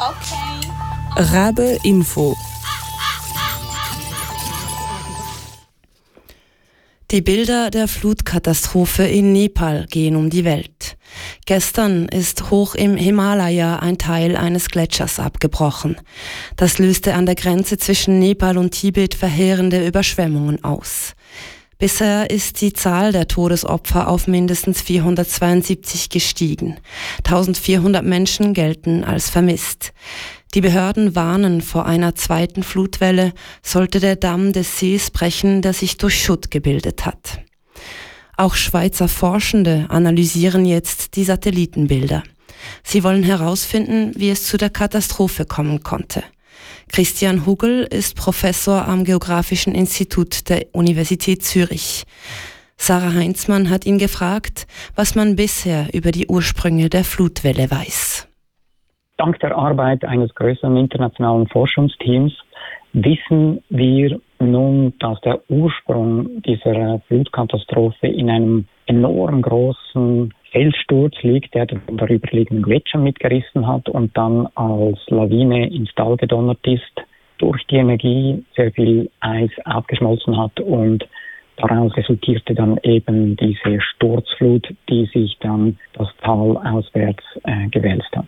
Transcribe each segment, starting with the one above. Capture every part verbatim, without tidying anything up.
Okay. Rabe Info. Die Bilder der Flutkatastrophe in Nepal gehen um die Welt. Gestern ist hoch im Himalaya ein Teil eines Gletschers abgebrochen. Das löste an der Grenze zwischen Nepal und Tibet verheerende Überschwemmungen aus. Bisher ist die Zahl der Todesopfer auf mindestens vierhundertzweiundsiebzig gestiegen. eintausendvierhundert Menschen gelten als vermisst. Die Behörden warnen vor einer zweiten Flutwelle, sollte der Damm des Sees brechen, der sich durch Schutt gebildet hat. Auch Schweizer Forschende analysieren jetzt die Satellitenbilder. Sie wollen herausfinden, wie es zu der Katastrophe kommen konnte. Christian Hugel ist Professor am Geographischen Institut der Universität Zürich. Sarah Heinzmann hat ihn gefragt, was man bisher über die Ursprünge der Flutwelle weiß. Dank der Arbeit eines größeren internationalen Forschungsteams wissen wir nun, dass der Ursprung dieser Flutkatastrophe in einem enorm großen Felssturz liegt, der den darüberliegenden Gletscher mitgerissen hat und dann als Lawine ins Tal gedonnert ist, durch die Energie sehr viel Eis aufgeschmolzen hat und daraus resultierte dann eben diese Sturzflut, die sich dann das Tal auswärts äh, gewälzt hat.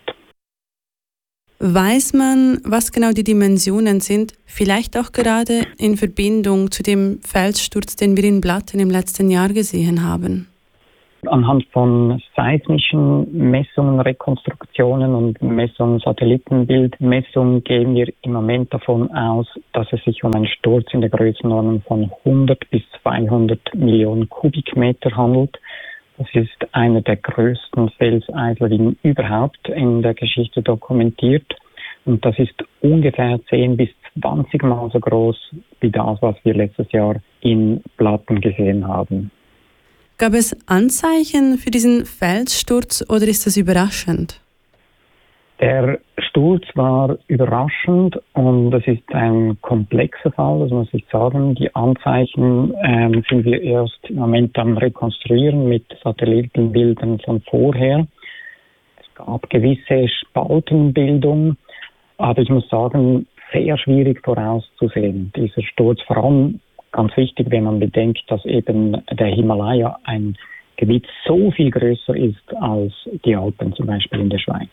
Weiß man, was genau die Dimensionen sind, vielleicht auch gerade in Verbindung zu dem Felssturz, den wir in Blatten im letzten Jahr gesehen haben? Anhand von seismischen Messungen, Rekonstruktionen und Messungen, Satellitenbildmessungen gehen wir im Moment davon aus, dass es sich um einen Sturz in der Größenordnung von hundert bis zweihundert Millionen Kubikmeter handelt. Das ist einer der größten Felseislavinen überhaupt in der Geschichte dokumentiert. Und das ist ungefähr zehn bis zwanzig Mal so groß wie das, was wir letztes Jahr in Blatten gesehen haben. Gab es Anzeichen für diesen Felssturz oder ist das überraschend? Der Sturz war überraschend und es ist ein komplexer Fall, das muss ich sagen. Die Anzeichen ähm, sind wir erst im Moment am Rekonstruieren mit Satellitenbildern von vorher. Es gab gewisse Spaltenbildung, aber ich muss sagen, sehr schwierig vorauszusehen. Dieser Sturz, vor allem ganz wichtig, wenn man bedenkt, dass eben der Himalaya ein Gebiet so viel größer ist als die Alpen, zum Beispiel in der Schweiz.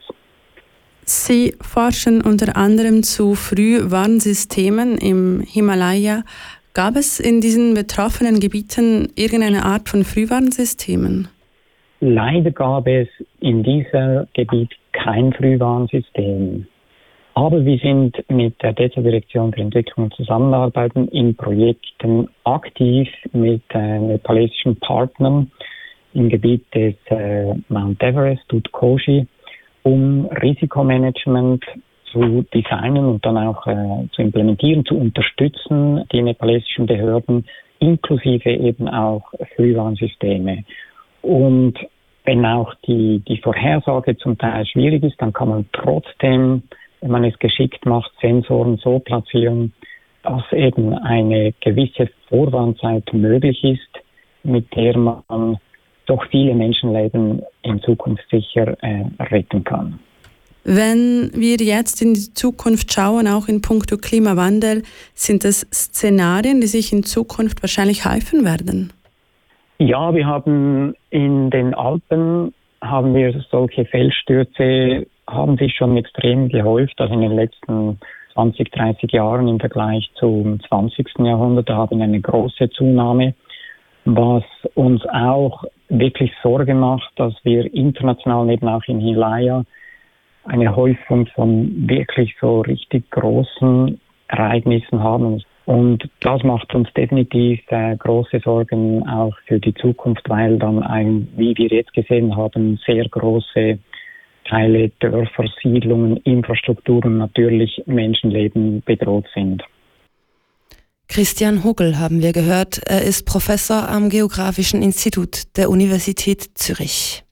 Sie forschen unter anderem zu Frühwarnsystemen im Himalaya. Gab es in diesen betroffenen Gebieten irgendeine Art von Frühwarnsystemen? Leider gab es in diesem Gebiet kein Frühwarnsystem. Aber wir sind mit der D E Z A Direktion für Entwicklung und Zusammenarbeit in Projekten aktiv mit äh, nepalesischen Partnern im Gebiet des äh, Mount Everest, Utkoshi, um Risikomanagement zu designen und dann auch äh, zu implementieren, zu unterstützen, die nepalesischen Behörden, inklusive eben auch Frühwarnsysteme. Und wenn auch die, die Vorhersage zum Teil schwierig ist, dann kann man trotzdem, wenn man es geschickt macht, Sensoren so platzieren, dass eben eine gewisse Vorwarnzeit möglich ist, mit der man doch viele Menschenleben in Zukunft sicher äh, retten kann. Wenn wir jetzt in die Zukunft schauen, auch in puncto Klimawandel, sind das Szenarien, die sich in Zukunft wahrscheinlich häufen werden? Ja, wir haben in den Alpen haben wir solche Felsstürze, haben sich schon extrem gehäuft, also in den letzten zwanzig, dreißig Jahren im Vergleich zum zwanzigsten Jahrhundert, da haben wir eine große Zunahme, was uns auch wirklich Sorge macht, dass wir international eben auch im Himalaya eine Häufung von wirklich so richtig großen Ereignissen haben. Und das macht uns definitiv äh, große Sorgen auch für die Zukunft, weil dann, ein, wie wir jetzt gesehen haben, sehr große Teile, Dörfer, Siedlungen, Infrastrukturen, natürlich Menschenleben bedroht sind. Christian Hugel haben wir gehört. Er ist Professor am Geographischen Institut der Universität Zürich.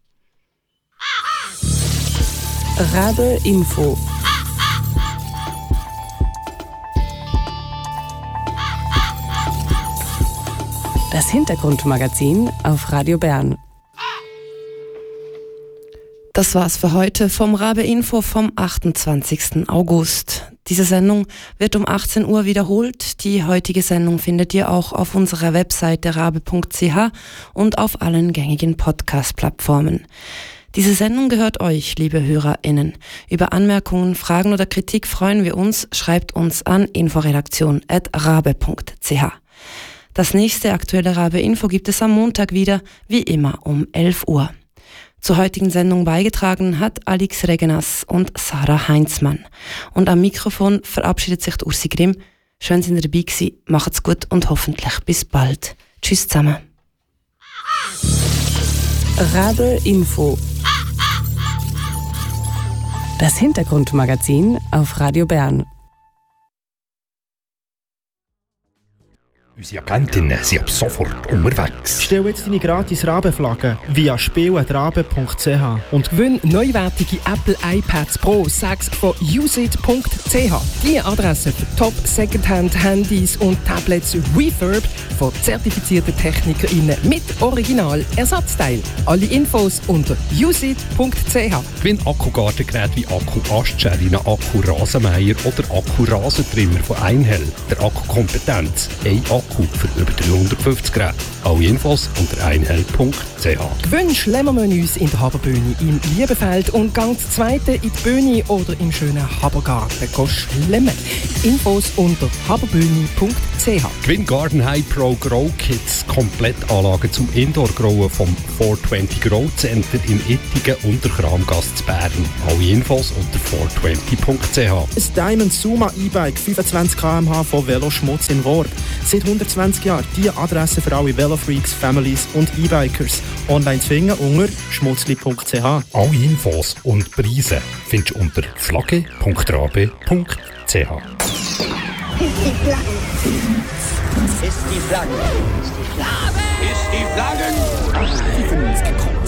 Rabe Info. Das Hintergrundmagazin auf Radio Bern. Das war's für heute vom Rabe Info vom achtundzwanzigsten August. Diese Sendung wird um achtzehn Uhr wiederholt. Die heutige Sendung findet ihr auch auf unserer Webseite rabe punkt c h und auf allen gängigen Podcast-Plattformen. Diese Sendung gehört euch, liebe HörerInnen. Über Anmerkungen, Fragen oder Kritik freuen wir uns. Schreibt uns an inforedaktion at rabe punkt c h. Das nächste aktuelle Rabe Info gibt es am Montag wieder, wie immer um elf Uhr. Zur heutigen Sendung beigetragen hat Alex Regenas und Sarah Heinzmann. Und am Mikrofon verabschiedet sich Ursi Grimm. Schön, sind ihr dabei gewesen. Macht's gut und hoffentlich bis bald. Tschüss zusammen. Rabe Info. Das Hintergrundmagazin auf Radio Bern. Unsere Agentinnen sind ab sofort unterwegs. Stell jetzt deine gratis Rabenflagge via spiel at rabe punkt c h und gewinn neuwertige Apple iPads Pro sechs von usit punkt c h. Die Adresse für Top Secondhand Handys und Tablets refurbed von zertifizierten TechnikerInnen mit Original Ersatzteil. Alle Infos unter usit punkt c h. Gewinn Akkugartengeräte wie Akku Astschelline, Akku Rasenmäher oder Akku Rasentrimmer von Einhell. Der Akkukompetenz. Ein Akku für über dreihundertfünfzig Geräte. Alle Infos unter einhell punkt c h. Gewinn Schlemmermenüs in der Haberbühne im Liebefeld und gang das zweite in die Bühne oder im schönen Habergarten schlemmen. Infos unter haberbühne punkt c h. Gewinn Garden High Pro Grow Kits, Komplettanlage zum Indoor-Growen vom vierhundertzwanzig Grow Center in Ittigen und der Kramgasse zu Bern. Alle Infos unter vierhundertzwanzig punkt c h. Ein Diamond Suma E-Bike fünfundzwanzig Kilometer pro Stunde von Veloschmutz in Worb. Seit hundertzwanzig Jahren die Adresse für alle Velofreaks, Families und E-Bikers. Online zu finden unter schmutzli punkt c h. Alle Infos und Preise findest du unter flagge punkt rabe punkt c h. Ist die Flagge. Ist die Flagge. Ist die Flagge. Ist die Flagge.